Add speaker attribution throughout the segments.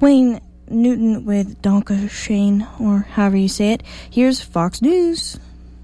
Speaker 1: Wayne Newton with Donka Shane, or however you say it. Here's Fox News.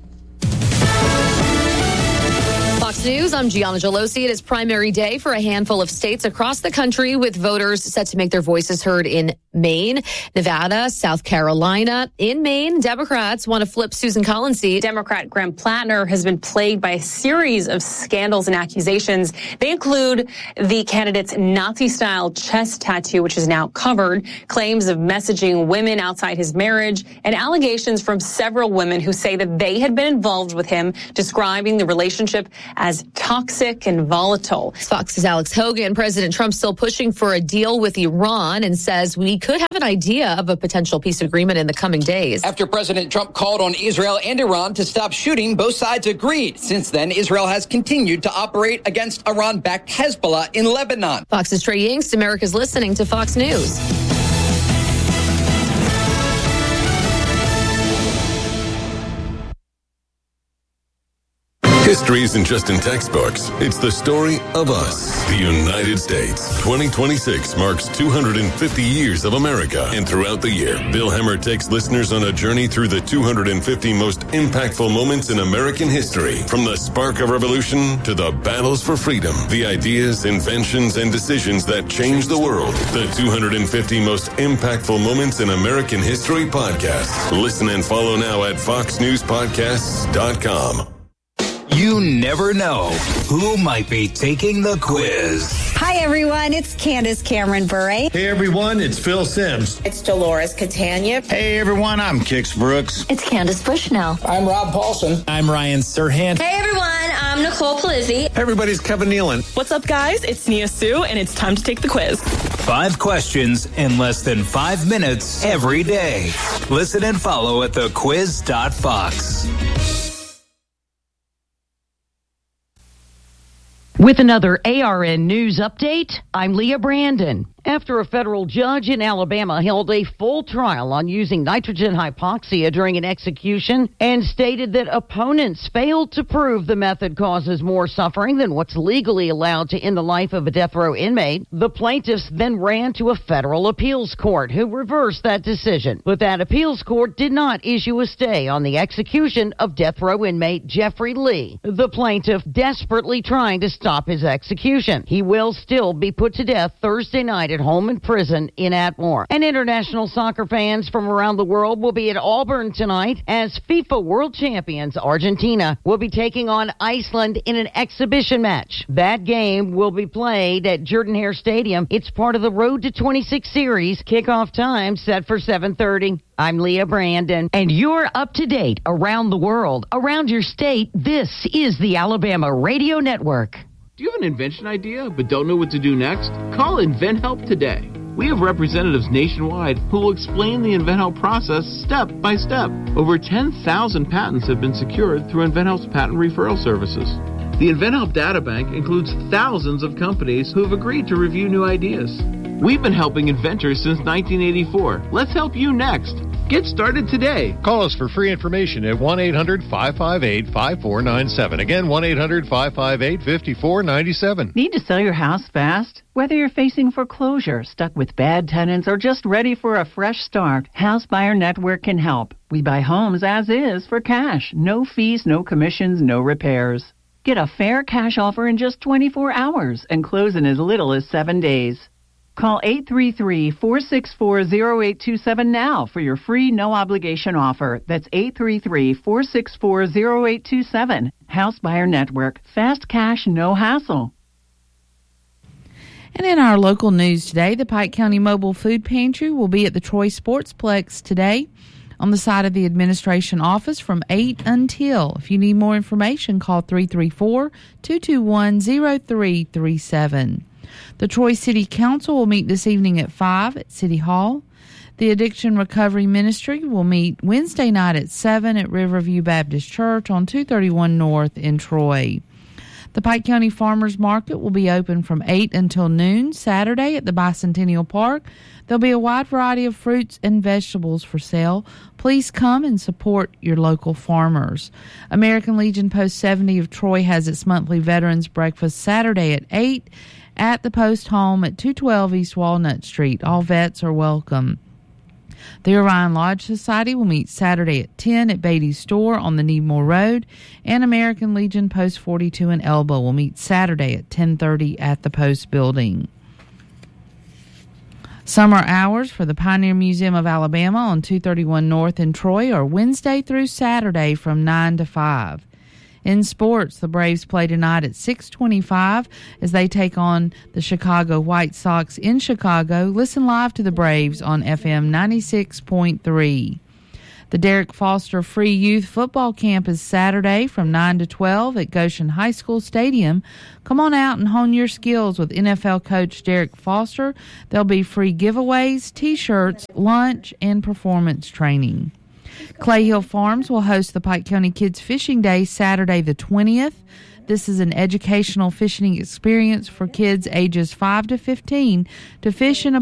Speaker 2: Fox News, I'm Gianna Gelosi. It is primary day for a handful of states across the country, with voters set to make their voices heard in Maine, Nevada, South Carolina. In Maine, Democrats want to flip Susan Collins' seat.
Speaker 3: Democrat Graham Plattner has been plagued by a series of scandals and accusations. They include the candidate's Nazi-style chest tattoo, which is now covered, claims of messaging women outside his marriage, and allegations from several women who say that they had been involved with him, describing the relationship as toxic and volatile.
Speaker 2: Fox's Alex Hogan. President Trump still pushing for a deal with Iran and says we could have an idea of a potential peace agreement in the coming days.
Speaker 4: After President Trump called on Israel and Iran to stop shooting, both sides agreed. Since then, Israel has continued to operate against Iran-backed Hezbollah in Lebanon.
Speaker 2: Fox's Trey Yingst. America's listening to Fox News.
Speaker 5: History isn't just in textbooks. It's the story of us, the United States. 2026 marks 250 years of America. And throughout the year, Bill Hemmer takes listeners on a journey through the 250 most impactful moments in American history. From the spark of revolution to the battles for freedom, the ideas, inventions, and decisions that changed the world. The 250 most impactful moments in American history podcast. Listen and follow now at foxnewspodcasts.com.
Speaker 6: You never know who might be taking the quiz.
Speaker 7: Hi, everyone. It's Candace Cameron Bure.
Speaker 8: Hey, everyone. It's Phil Sims.
Speaker 9: It's Dolores Catania.
Speaker 10: Hey, everyone. I'm Kix Brooks.
Speaker 11: It's Candace Bushnell.
Speaker 12: I'm Rob Paulson.
Speaker 13: I'm Ryan Serhant.
Speaker 14: Hey, everyone. I'm Nicole Palizzi.
Speaker 15: Hey, everybody. It's Kevin Nealon.
Speaker 16: What's up, guys? It's Nia Sue, and it's time to take the quiz.
Speaker 6: 5 questions in less than 5 minutes every day. Listen and follow at thequiz.fox.
Speaker 17: With another ARN News update, I'm Leah Brandon. After a federal judge in Alabama held a full trial on using nitrogen hypoxia during an execution and stated that opponents failed to prove the method causes more suffering than what's legally allowed to end the life of a death row inmate, the plaintiffs then ran to a federal appeals court who reversed that decision. But that appeals court did not issue a stay on the execution of death row inmate Jeffrey Lee, the plaintiff desperately trying to stop his execution. He will still be put to death Thursday night at Holman Prison in Atmore. And international soccer fans from around the world will be at Auburn tonight as FIFA World Champions Argentina will be taking on Iceland in an exhibition match. That game will be played at Jordan-Hare Stadium. It's part of the Road to 26 series. Kickoff time set for 7:30. I'm Leah Brandon, and you're up to date around the world, around your state. This is the Alabama Radio Network.
Speaker 18: Do you have an invention idea but don't know what to do next? Call InventHelp today. We have representatives nationwide who will explain the InventHelp process step by step. Over 10,000 patents have been secured through InventHelp's patent referral services. The InventHelp Databank includes thousands of companies who have agreed to review new ideas. We've been helping inventors since 1984. Let's help you next. Get started today.
Speaker 8: Call us for free information at 1-800-558-5497. Again, 1-800-558-5497.
Speaker 19: Need to sell your house fast? Whether you're facing foreclosure, stuck with bad tenants, or just ready for a fresh start, House Buyer Network can help. We buy homes as is for cash. No fees, no commissions, no repairs. Get a fair cash offer in just 24 hours and close in as little as 7 days. Call 833-464-0827 now for your free no-obligation offer. That's 833-464-0827. House Buyer Network. Fast cash, no hassle.
Speaker 20: And in our local news today, the Pike County Mobile Food Pantry will be at the Troy Sportsplex today on the side of the administration office from 8 until. If you need more information, call 334-221-0337. The Troy City Council will meet this evening at 5 at City Hall. The Addiction Recovery Ministry will meet Wednesday night at 7 at Riverview Baptist Church on 231 North in Troy. The Pike County Farmers Market will be open from 8 until noon Saturday at the Bicentennial Park. There'll be a wide variety of fruits and vegetables for sale. Please come and support your local farmers. American Legion Post 70 of Troy has its monthly Veterans Breakfast Saturday at 8 at the Post Home at 212 East Walnut Street. All vets are welcome. The Orion Lodge Society will meet Saturday at 10 at Beatty's Store on the Needmore Road, and American Legion Post 42 in Elba will meet Saturday at 10:30 at the Post Building. Summer hours for the Pioneer Museum of Alabama on 231 North in Troy are Wednesday through Saturday from 9 to 5. In sports, the Braves play tonight at 6:25 as they take on the Chicago White Sox in Chicago. Listen live to the Braves on FM 96.3. The Derek Foster Free Youth Football Camp is Saturday from 9 to 12 at Goshen High School Stadium. Come on out and hone your skills with NFL coach Derek Foster. There'll be free giveaways, T-shirts, lunch, and performance training. Clay Hill Farms will host the Pike County Kids Fishing Day Saturday the 20th. This is an educational fishing experience for kids ages 5 to 15 to fish in a